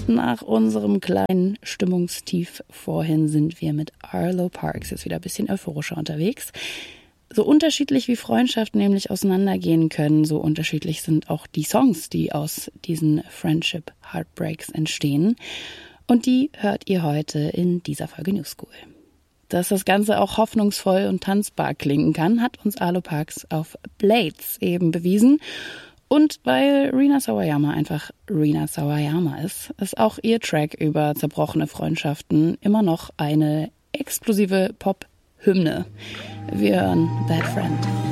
Nach unserem kleinen Stimmungstief vorhin sind wir mit Arlo Parks jetzt wieder ein bisschen euphorischer unterwegs. So unterschiedlich wie Freundschaften nämlich auseinandergehen können, so unterschiedlich sind auch die Songs, die aus diesen Friendship Heartbreaks entstehen. Und die hört ihr heute in dieser Folge New School. Dass das Ganze auch hoffnungsvoll und tanzbar klingen kann, hat uns Arlo Parks auf Blades eben bewiesen. Und weil Rina Sawayama einfach Rina Sawayama ist auch ihr Track über zerbrochene Freundschaften immer noch eine explosive Pop-Hymne. Wir hören Bad Friend.